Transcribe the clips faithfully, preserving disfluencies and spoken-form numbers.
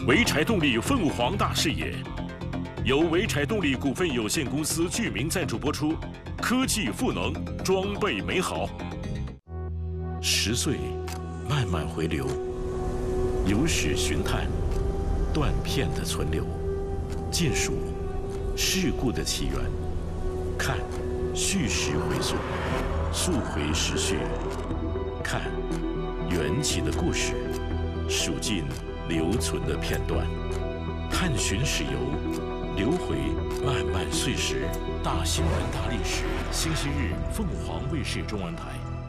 潍柴动力凤凰大视野，由潍柴动力股份有限公司居民赞助播出。科技赋能，装备美好。十岁，慢慢回流，有史寻探，断片的存留，见数事故的起源，看叙事回溯，溯回时序，看缘起的故事，数尽留存的片段，探寻史游，流回漫漫岁时，大新闻大历史。星期日，凤凰卫视中文台。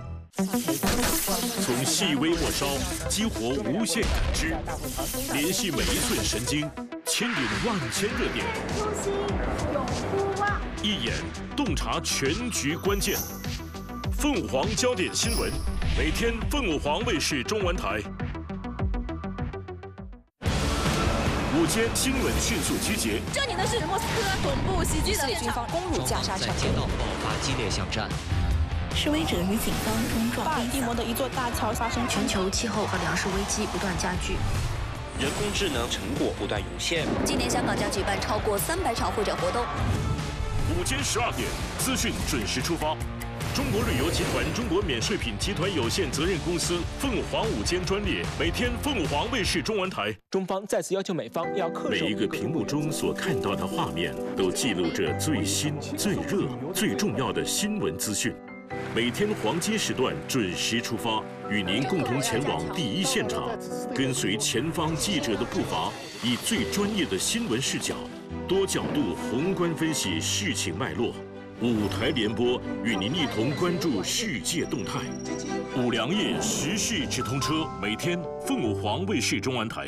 从细微末梢激活无限感知，联系每一寸神经，牵引万千热点。 初心永不忘。 一眼洞察全局关键。凤凰焦点新闻，每天凤凰卫视中文台。午间新闻迅速集结。 这里呢是莫斯科总部袭击的现场， 攻入加沙城， 在街道爆发激烈巷战。 示威者与警方冲撞。 巴尔的摩的一座大桥发生全球气候和粮食危机不断加剧， 人工智能成果不断涌现。 今年香港将举办超过三百场会展活动。 午间十二点，资讯准时出发。中国旅游集团中国免税品集团有限责任公司凤凰午间专列，每天凤凰卫视中文台。 中方再次要求美方要恪守。 每一个屏幕中所看到的画面，都记录着最新、最热、最重要的新闻资讯。每天黄金时段准时出发，与您共同前往第一现场，跟随前方记者的步伐，以最专业的新闻视角，多角度宏观分析事情脉络。五台联播，与您一同关注世界动态。五粮液时事直通车，每天凤凰卫视中文台。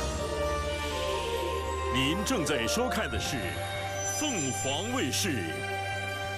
您正在收看的是凤凰卫视